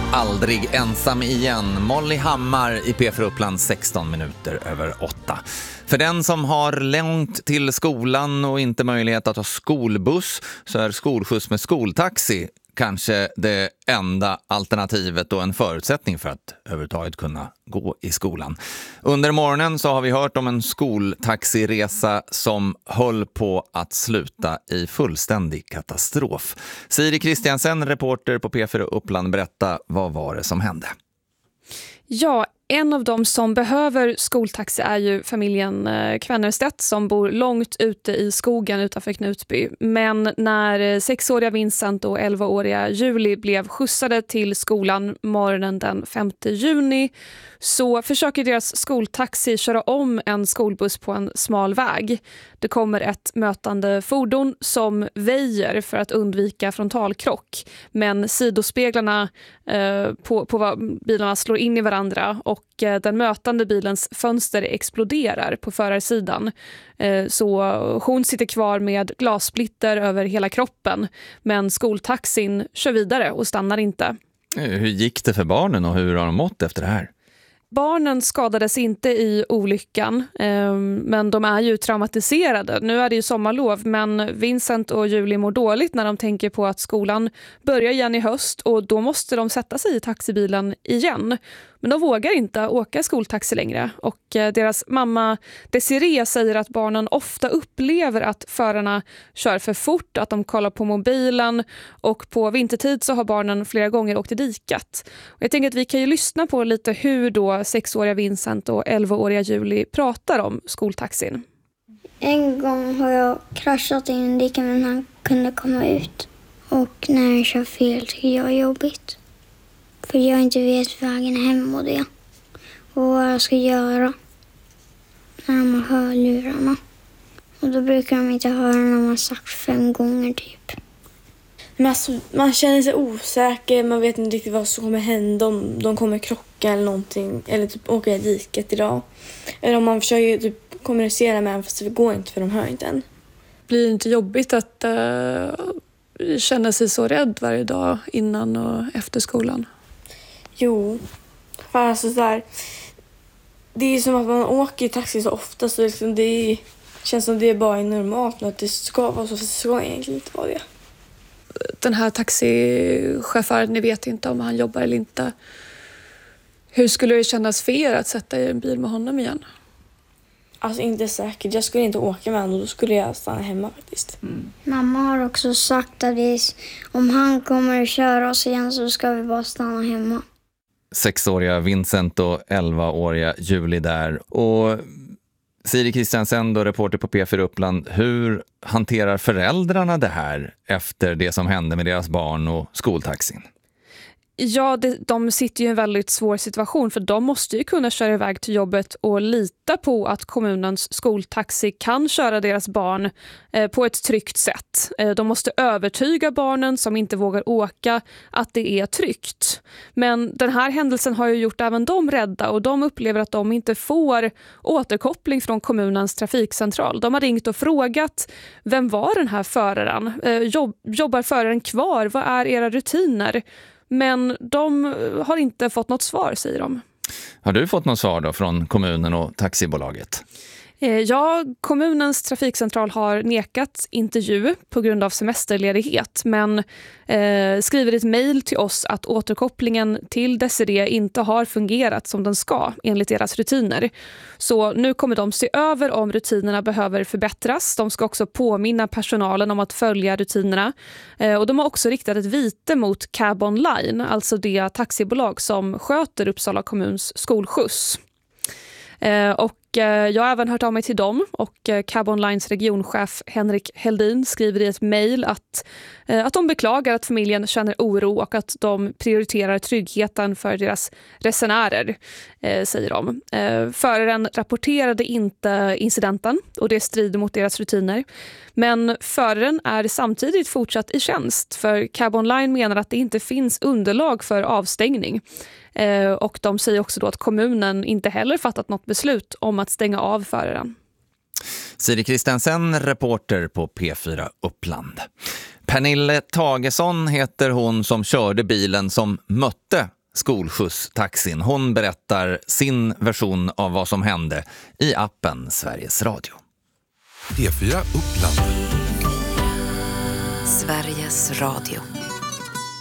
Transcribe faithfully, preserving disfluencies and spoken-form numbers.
Aldrig ensam igen. Molly Hammar i P fyra Uppland sexton minuter över åtta. För den som har långt till skolan och inte möjlighet att ha skolbuss så är skolskjuts med skoltaxi kanske det enda alternativet och en förutsättning för att överhuvudtaget kunna gå i skolan. Under morgonen så har vi hört om en skoltaxiresa som höll på att sluta i fullständig katastrof. Siri Kristiansen, reporter på P fyra Uppland, berätta vad var det som hände? Ja, en av dem som behöver skoltaxi är ju familjen Kvennerstedt som bor långt ute i skogen utanför Knutby. Men när sexåriga Vincent och elvaåriga Julie blev skjutsade till skolan morgonen den femte juni så försöker deras skoltaxi köra om en skolbuss på en smal väg. Det kommer ett mötande fordon som väjer för att undvika frontalkrock. Men sidospeglarna eh, på, på bilarna slår in i varandra och eh, den mötande bilens fönster exploderar på förarsidan. Eh, så hon sitter kvar med glassplitter över hela kroppen. Men skoltaxin kör vidare och stannar inte. Hur gick det för barnen och hur har de mått efter det här? Barnen skadades inte i olyckan, eh, men de är ju traumatiserade. Nu är det ju sommarlov, men Vincent och Julie mår dåligt när de tänker på att skolan börjar igen i höst och då måste de sätta sig i taxibilen igen. Men de vågar inte åka skoltaxi längre och eh, deras mamma Desiree säger att barnen ofta upplever att förarna kör för fort, att de kollar på mobilen och på vintertid så har barnen flera gånger åkt i dikat. Och jag tänker att vi kan ju lyssna på lite hur då sexåriga Vincent och elvaåriga Julie pratar om skoltaxin. En gång har jag kraschat i en dike men han kunde komma ut. Och när jag kör fel tycker jag är jobbigt. För jag inte vet vägen hem och det. Och vad jag ska göra när de har hörlurarna. Och då brukar de inte höra när man har sagt fem gånger typ. Men alltså, man känner sig osäker, man vet inte riktigt vad som kommer hända, om de kommer krocka eller någonting. Eller typ åka i diket idag. Eller om man försöker typ kommunicera med dem fast det går inte för de hör inte än. Blir det inte jobbigt att uh, känna sig så rädd varje dag innan och efter skolan? Jo, för alltså så här, det är som att man åker i taxi så ofta så liksom det är, känns som det är bara normalt och att det ska vara så, för det ska egentligen inte vara det. Den här taxichauffören, ni vet inte om han jobbar eller inte. Hur skulle det kännas för er att sätta i en bil med honom igen? Alltså inte säkert, jag skulle inte åka med honom och då skulle jag stanna hemma faktiskt. Mm. Mamma har också sagt att vi, om han kommer att köra oss igen så ska vi bara stanna hemma. Sexåriga Vincent och elvaåriga Julie där. Och Siri Kristiansen, då, reporter på P fyra Uppland. Hur hanterar föräldrarna det här efter det som hände med deras barn och skoltaxin? Ja, det, de sitter ju i en väldigt svår situation för de måste ju kunna köra iväg till jobbet och lita på att kommunens skoltaxi kan köra deras barn eh, på ett tryggt sätt. Eh, de måste övertyga barnen som inte vågar åka att det är tryggt. Men den här händelsen har ju gjort även dem rädda och de upplever att de inte får återkoppling från kommunens trafikcentral. De har ringt och frågat, vem var den här föraren? Eh, jobb, jobbar föraren kvar? Vad är era rutiner? Men de har inte fått något svar, säger de. Har du fått något svar då från kommunen och taxibolaget? Ja, kommunens trafikcentral har nekat intervju på grund av semesterledighet men eh, skriver ett mejl till oss att återkopplingen till Desiree inte har fungerat som den ska enligt deras rutiner. Så nu kommer de se över om rutinerna behöver förbättras. De ska också påminna personalen om att följa rutinerna. Eh, och de har också riktat ett vite mot Cab Online, alltså det taxibolag som sköter Uppsala kommuns skolskjuts. Eh, och jag har även hört av mig till dem och Cab Onlines regionchef Henrik Heldin skriver i ett mejl att, att de beklagar att familjen känner oro och att de prioriterar tryggheten för deras resenärer, säger de. Föraren rapporterade inte incidenten och det strider mot deras rutiner. Men föraren är samtidigt fortsatt i tjänst för Cab Online menar att det inte finns underlag för avstängning. Och de säger också då att kommunen inte heller fattat något beslut om att stänga av föraren. Siri Kristiansen, reporter på P fyra Uppland. Pernille Tagesson heter hon som körde bilen som mötte skolskjutstaxin. Hon berättar sin version av vad som hände i appen Sveriges Radio. P fyra Uppland. Sveriges Radio.